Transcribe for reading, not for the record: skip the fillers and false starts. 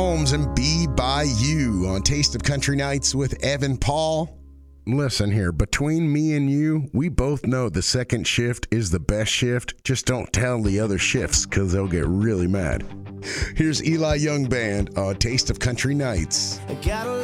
Holmes and Be By You on Taste of Country Nights with Evan Paul. Listen here, between me and you, we both know the second shift is the best shift. Just don't tell the other shifts because they'll get really mad. Here's Eli Young Band on Taste of Country Nights.